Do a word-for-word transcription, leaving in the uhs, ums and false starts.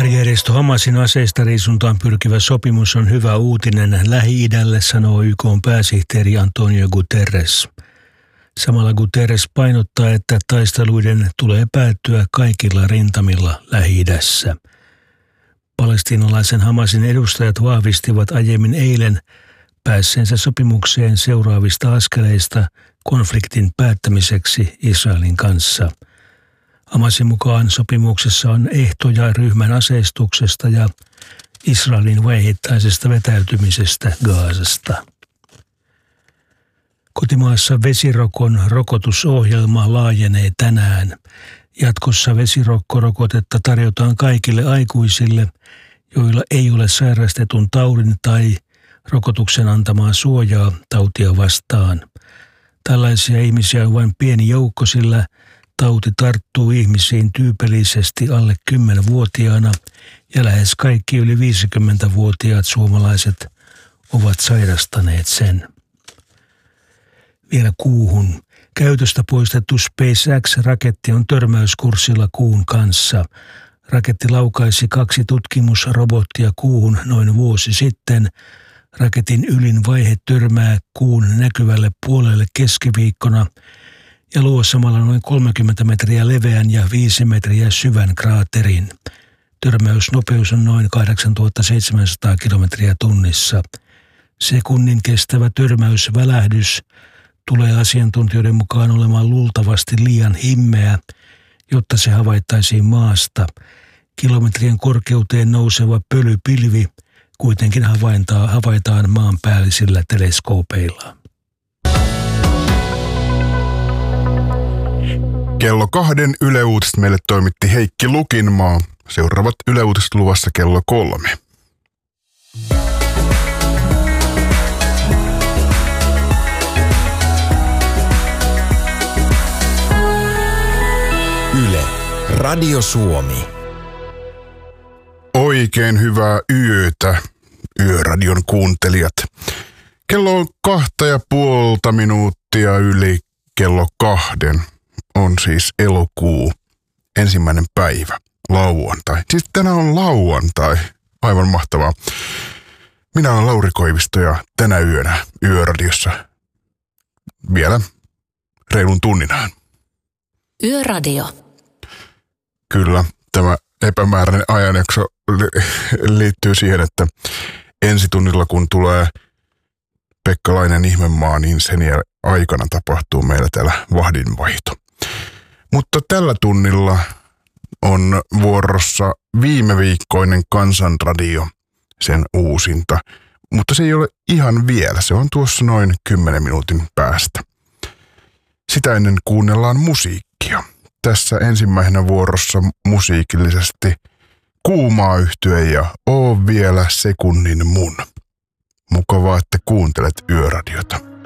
Terroristijärjestö Hamasin aseistariisuntaan pyrkivä sopimus on hyvä uutinen Lähi-idälle, sanoo Y K:n pääsihteeri Antonio Guterres. Samalla Guterres painottaa, että taisteluiden tulee päättyä kaikilla rintamilla Lähi-idässä. Palestiinalaisen Hamasin edustajat vahvistivat aiemmin eilen päässeensä sopimukseen seuraavista askeleista konfliktin päättämiseksi Israelin kanssa. Hamasin mukaan sopimuksessa on ehtoja ryhmän aseistuksesta ja Israelin vaiheittaisesta vetäytymisestä Gazasta. Kotimaassa vesirokon rokotusohjelma laajenee tänään. Jatkossa vesirokkorokotetta tarjotaan kaikille aikuisille, joilla ei ole sairastetun taudin tai rokotuksen antamaa suojaa tautia vastaan. Tällaisia ihmisiä on vain pieni joukko, sillä tauti tarttuu ihmisiin tyypillisesti alle kymmenvuotiaana ja lähes kaikki yli viisikymmentävuotiaat suomalaiset ovat sairastaneet sen. Vielä kuuhun. Käytöstä poistettu SpaceX-raketti on törmäyskurssilla kuun kanssa. Raketti laukaisi kaksi tutkimusrobottia kuuhun noin vuosi sitten. Raketin ylin vaihe törmää kuun näkyvälle puolelle keskiviikkona ja luo samalla noin kolmekymmentä metriä leveän ja viisi metriä syvän kraaterin. Törmäysnopeus on noin kahdeksantuhattaseitsemänsataa kilometriä tunnissa. Sekunnin kestävä törmäysvälähdys tulee asiantuntijoiden mukaan olemaan luultavasti liian himmeä, jotta se havaittaisiin maasta. Kilometrien korkeuteen nouseva pölypilvi kuitenkin havaitaan maanpäällisillä teleskoopeilla. Kello kahden Yle Uutiset meille toimitti Heikki Lukinmaa. Seuraavat Yle Uutiset luvassa kello kolme. Yle, Radio Suomi. Oikein hyvää yötä, Yöradion kuuntelijat. Kello on kahta ja puolta minuuttia yli kello kahden. On siis elokuu, ensimmäinen päivä, lauantai. Siis tänään on lauantai, aivan mahtavaa. Minä olen Lauri Koivisto ja tänä yönä Yöradiossa vielä reilun tunninaan. Yöradio. Kyllä, tämä epämääräinen ajanjakso liittyy siihen, että ensi tunnilla kun tulee Pekkalainen Ihmemaa, niin sen aikana tapahtuu meillä täällä vahdinvaihto. Mutta tällä tunnilla on vuorossa viime viikkoinen Kansanradio, sen uusinta. Mutta se ei ole ihan vielä, se on tuossa noin kymmenen minuutin päästä. Sitä ennen kuunnellaan musiikkia. Tässä ensimmäisenä vuorossa musiikillisesti Kuumaa Yhtye ja Oo vielä sekunnin mun. Mukavaa, että kuuntelet Yöradiota.